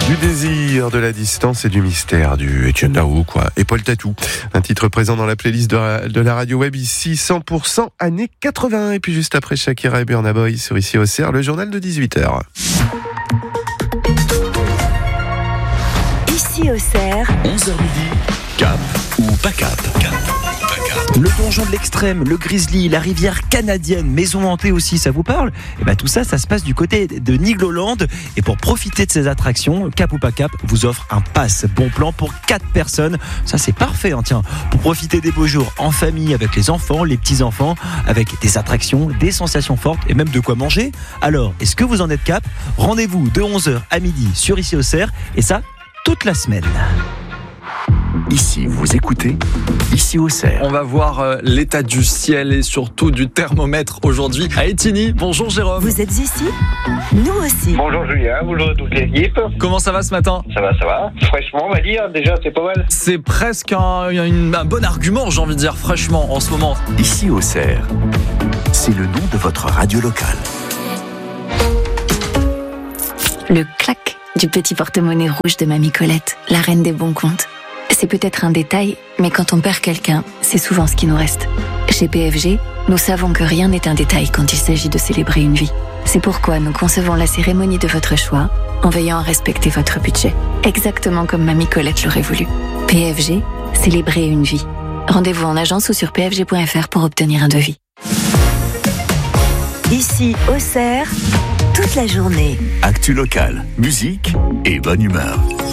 Du désir, de la distance et du mystère, du Etienne Daou, quoi. Et Paul Tatou. Un titre présent dans la playlist de la radio web ici, 100% années 80. Et puis juste après Shakira et Burna Boy sur Ici Auxerre, le journal de 18h. Ici Auxerre, 11h midi, cap ou pas cap. Le donjon de l'extrême, le grizzly, la rivière canadienne, maison hantée aussi, ça vous parle ? Et bien tout ça, ça se passe du côté de Nigloland. Et pour profiter de ces attractions, Cap ou pas Cap vous offre un pass bon plan pour 4 personnes. Ça c'est parfait, hein, tiens. Pour profiter des beaux jours en famille, avec les enfants, les petits-enfants, avec des attractions, des sensations fortes et même de quoi manger. Alors, est-ce que vous en êtes cap ? Rendez-vous de 11h à midi sur Ici Auxerre. Et ça, toute la semaine. Ici, vous écoutez Ici Auxerre. On va voir l'état du ciel et surtout du thermomètre aujourd'hui à Étigny. Bonjour Jérôme. vous êtes ici ? Nous aussi. Bonjour Julien, bonjour toute l'équipe. Comment ça va ce matin ? Ça va. Fraîchement, on va dire, déjà, c'est pas mal. C'est presque un bon argument, j'ai envie de dire, fraîchement, en ce moment. Ici Auxerre, c'est le nom de votre radio locale. Le clac du petit porte-monnaie rouge de Mamie Colette, la reine des bons comptes. C'est peut-être un détail, mais quand on perd quelqu'un, c'est souvent ce qui nous reste. Chez PFG, nous savons que rien n'est un détail quand il s'agit de célébrer une vie. C'est pourquoi nous concevons la cérémonie de votre choix en veillant à respecter votre budget. Exactement comme Mamie Colette l'aurait voulu. PFG, célébrer une vie. Rendez-vous en agence ou sur pfg.fr pour obtenir un devis. Ici Auxerre, toute la journée. Actu locale, musique et bonne humeur.